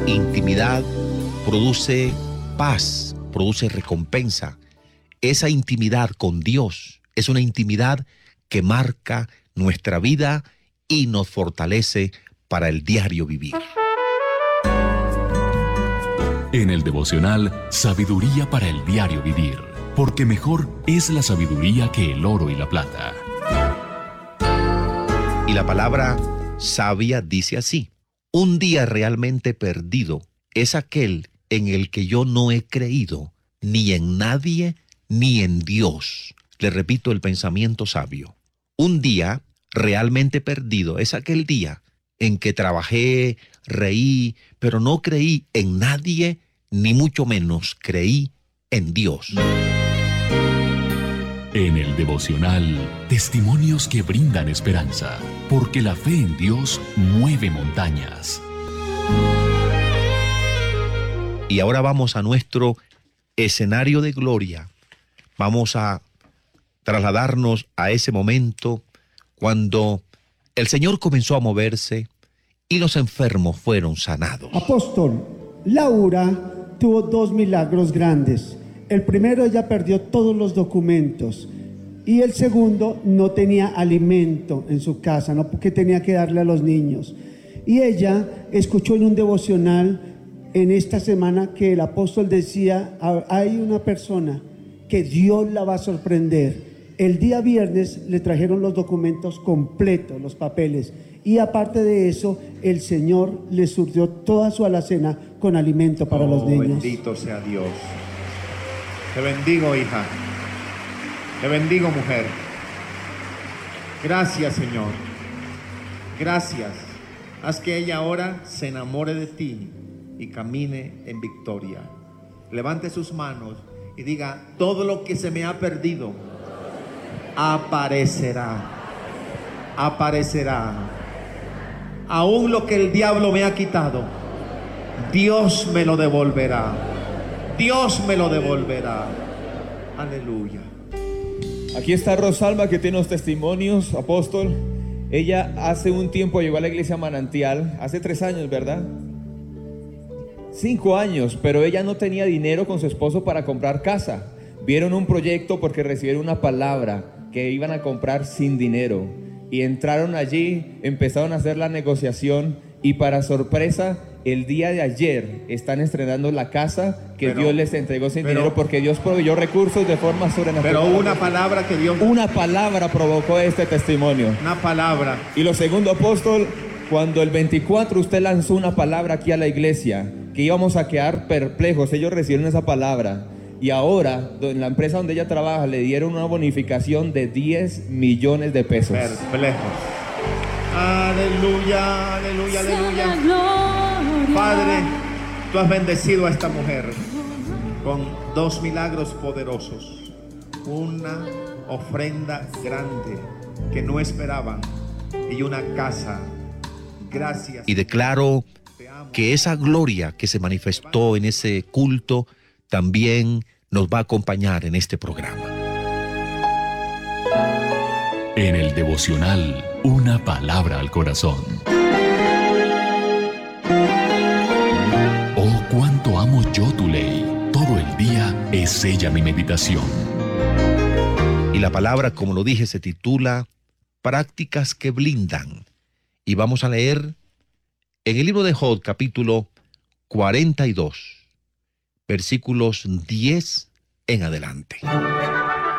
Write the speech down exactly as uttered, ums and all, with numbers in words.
intimidad produce paz, produce recompensa. Esa intimidad con Dios es una intimidad que marca nuestra vida y nos fortalece para el diario vivir. En el devocional, sabiduría para el diario vivir, porque mejor es la sabiduría que el oro y la plata. Y la palabra sabia dice así: un día realmente perdido es aquel en el que yo no he creído ni en nadie ni en Dios. Le repito el pensamiento sabio. Un día realmente perdido es aquel día en que trabajé, reí, pero no creí en nadie, ni mucho menos creí en Dios. En el devocional, testimonios que brindan esperanza, porque la fe en Dios mueve montañas. Y ahora vamos a nuestro escenario de gloria. Vamos a trasladarnos a ese momento cuando el Señor comenzó a moverse y los enfermos fueron sanados. Apóstol, Laura tuvo dos milagros grandes. El primero, ella perdió todos los documentos. Y el segundo, no tenía alimento en su casa, ¿no? Porque tenía que darle a los niños. Y ella escuchó en un devocional en esta semana que el apóstol decía: hay una persona que Dios la va a sorprender. El día viernes le trajeron los documentos completos, los papeles. Y aparte de eso, el Señor le surtió toda su alacena con alimento para oh, los niños. Bendito sea Dios. Te bendigo, hija. Te bendigo, mujer. Gracias, Señor. Gracias. Haz que ella ahora se enamore de ti y camine en victoria. Levante sus manos y diga: todo lo que se me ha perdido aparecerá. Aparecerá. Aún lo que el diablo me ha quitado, Dios me lo devolverá. Dios me lo devolverá. Aleluya. Aquí está Rosalba, que tiene los testimonios, apóstol. Ella hace un tiempo llegó a la iglesia Manantial, hace tres años, ¿verdad? Cinco años, pero ella no tenía dinero con su esposo para comprar casa. Vieron un proyecto porque recibieron una palabra que iban a comprar sin dinero. Y entraron allí, empezaron a hacer la negociación y para sorpresa, el día de ayer están estrenando la casa que pero, Dios les entregó sin pero, dinero porque Dios proveyó recursos de forma sobrenatural. Pero una palabra que Dios... Una palabra provocó este testimonio. Una palabra. Y lo segundo, apóstol, cuando el veinticuatro usted lanzó una palabra aquí a la iglesia, que íbamos a quedar perplejos, ellos recibieron esa palabra. Y ahora, en la empresa donde ella trabaja, le dieron una bonificación de diez millones de pesos. Perplejos. Aleluya, aleluya, aleluya. Padre, tú has bendecido a esta mujer con dos milagros poderosos. Una ofrenda grande que no esperaban y una casa. Gracias. Y declaro que esa gloria que se manifestó en ese culto también nos va a acompañar en este programa. En el devocional, una palabra al corazón. Oh, cuánto amo yo tu ley. Todo el día es ella mi meditación. Y la palabra, como lo dije, se titula Prácticas que blindan. Y vamos a leer en el libro de Job, capítulo cuarenta y dos, versículos diez en adelante.